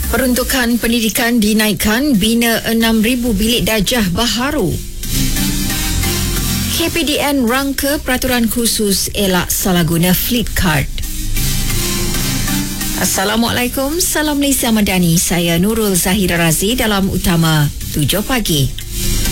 Peruntukan pendidikan dinaikkan, bina 6,000 bilik darjah baharu. KPDN rangka peraturan khusus elak salah guna Fleet Card. Assalamualaikum, salam Malaysia Madani. Saya Nurul Zahira Razi dalam Utama 7 Pagi.